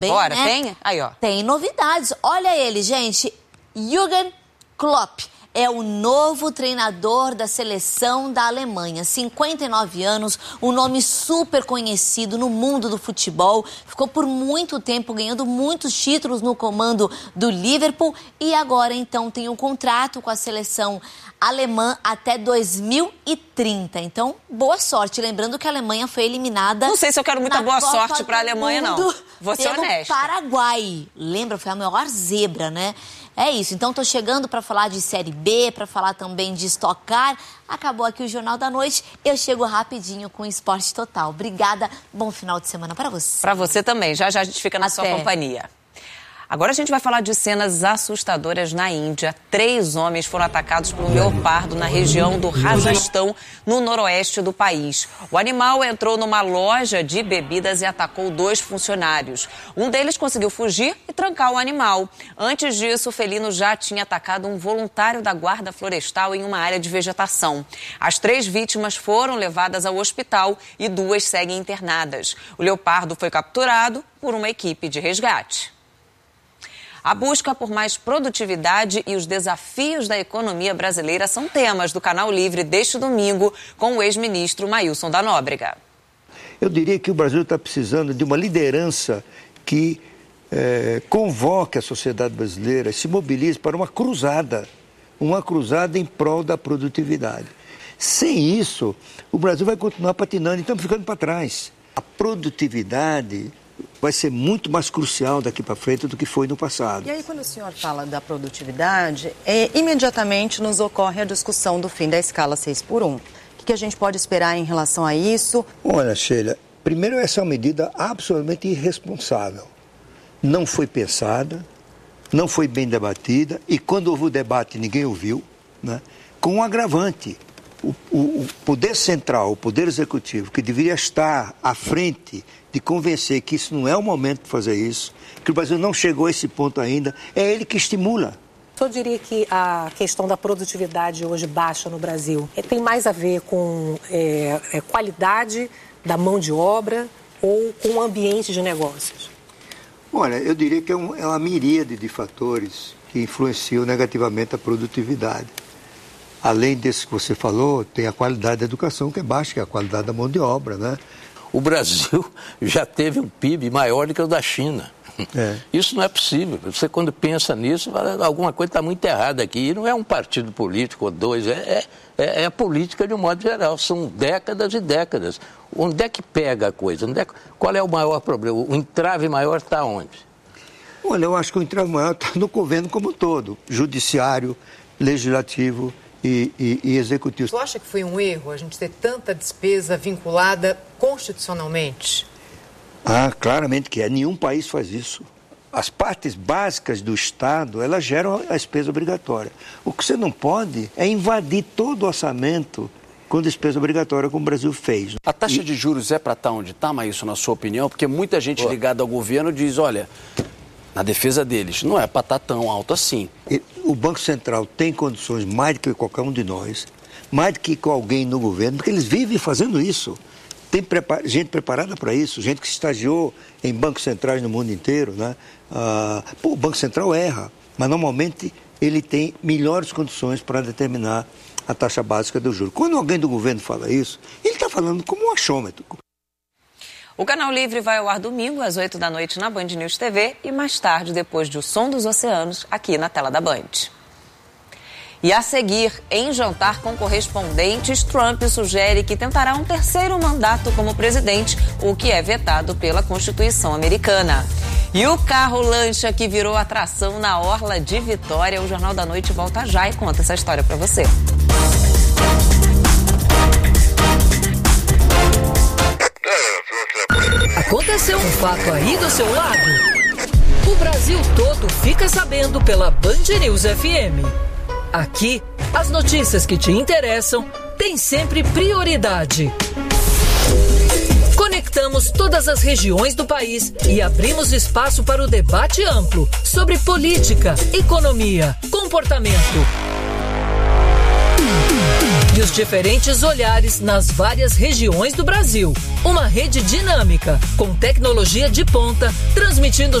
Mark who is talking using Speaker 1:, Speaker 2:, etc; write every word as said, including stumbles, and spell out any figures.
Speaker 1: Bem,
Speaker 2: Bora,
Speaker 1: né?
Speaker 2: tem? Aí, ó.
Speaker 1: Tem novidades. Olha ele, gente. Jürgen Klopp é o novo treinador da seleção da Alemanha. cinquenta e nove anos, um nome super conhecido no mundo do futebol. Ficou por muito tempo ganhando muitos títulos no comando do Liverpool. E agora, então, tem um contrato com a seleção alemã até dois mil e trinta. Então, boa sorte. Lembrando que a Alemanha foi eliminada...
Speaker 2: Não sei se eu quero muita boa
Speaker 1: Copa
Speaker 2: sorte para a Alemanha, não. Vou ser
Speaker 1: pelo
Speaker 2: honesta.
Speaker 1: Paraguai. Lembra? Foi a maior zebra, né? É isso. Então, tô chegando para falar de Série B, para falar também de Stock Car. Acabou aqui o Jornal da Noite. Eu chego rapidinho com o Esporte Total. Obrigada. Bom final de semana para você.
Speaker 2: Para você também. Já já a gente fica na
Speaker 1: Até.
Speaker 2: sua companhia. Agora a gente vai falar de cenas assustadoras na Índia. Três homens foram atacados por um leopardo na região do Rajastão, no noroeste do país. O animal entrou numa loja de bebidas e atacou dois funcionários. Um deles conseguiu fugir e trancar o animal. Antes disso, o felino já tinha atacado um voluntário da guarda florestal em uma área de vegetação. As três vítimas foram levadas ao hospital e duas seguem internadas. O leopardo foi capturado por uma equipe de resgate. A busca por mais produtividade e os desafios da economia brasileira são temas do Canal Livre deste domingo com o ex-ministro Maílson da Nóbrega.
Speaker 3: Eu diria que o Brasil está precisando de uma liderança que é, convoque a sociedade brasileira, se mobilize para uma cruzada, uma cruzada em prol da produtividade. Sem isso, o Brasil vai continuar patinando e estamos ficando para trás. A produtividade vai ser muito mais crucial daqui para frente do que foi no passado.
Speaker 4: E aí, quando o senhor fala da produtividade, é, imediatamente nos ocorre a discussão do fim da escala seis por um. O que, que a gente pode esperar em relação a isso?
Speaker 3: Olha, Sheila, primeiro essa é uma medida absolutamente irresponsável. Não foi pensada, não foi bem debatida e quando houve o debate ninguém ouviu, né? Com um agravante. O, o, o poder central, o poder executivo, que deveria estar à frente de convencer que isso não é o momento de fazer isso, que o Brasil não chegou a esse ponto ainda, é ele que estimula.
Speaker 5: O senhor diria que a questão da produtividade hoje baixa no Brasil tem mais a ver com é, é, qualidade da mão de obra ou com o ambiente de negócios?
Speaker 3: Olha, eu diria que é, um, é uma miríade de fatores que influenciam negativamente a produtividade. Além desse que você falou, tem a qualidade da educação que é baixa, que é a qualidade da mão de obra, né?
Speaker 6: O Brasil já teve um P I B maior do que o da China. É. Isso não é possível. Você, quando pensa nisso, alguma coisa está muito errada aqui. E não é um partido político ou dois, é, é, é a política de um modo geral. São décadas e décadas. Onde é que pega a coisa? Onde é, qual é o maior problema? O entrave maior está onde?
Speaker 3: Olha, eu acho que o entrave maior está no governo como um todo. Judiciário, legislativo e, e, e executivo.
Speaker 7: Você acha que foi um erro a gente ter tanta despesa vinculada constitucionalmente?
Speaker 3: Ah, claramente que é. Nenhum país faz isso. As partes básicas do Estado, elas geram a despesa obrigatória. O que você não pode é invadir todo o orçamento com despesa obrigatória, como o Brasil fez.
Speaker 8: A taxa e... de juros é para estar onde está, Maílson, na sua opinião? Porque muita gente ligada ao governo diz, olha, na defesa deles, não é para estar tão alto assim.
Speaker 3: O Banco Central tem condições mais do que qualquer um de nós, mais do que com alguém no governo, porque eles vivem fazendo isso. Tem prepar... gente preparada para isso, gente que estagiou em bancos centrais no mundo inteiro, né? Ah, pô, o Banco Central erra, mas normalmente ele tem melhores condições para determinar a taxa básica do juro. Quando alguém do governo fala isso, ele está falando como um achômetro.
Speaker 2: O Canal Livre vai ao ar domingo às oito da noite na Band News T V e mais tarde, depois de O Som dos Oceanos, aqui na tela da Band. E a seguir, em jantar com correspondentes, Trump sugere que tentará um terceiro mandato como presidente, o que é vetado pela Constituição americana. E o carro-lancha que virou atração na Orla de Vitória, o Jornal da Noite volta já e conta essa história para você.
Speaker 9: Aconteceu um fato aí do seu lado? O Brasil todo fica sabendo pela Band News F M. Aqui, as notícias que te interessam têm sempre prioridade. Conectamos todas as regiões do país e abrimos espaço para o debate amplo sobre política, economia, comportamento. E e os diferentes olhares nas várias regiões do Brasil. Uma rede dinâmica, com tecnologia de ponta, transmitindo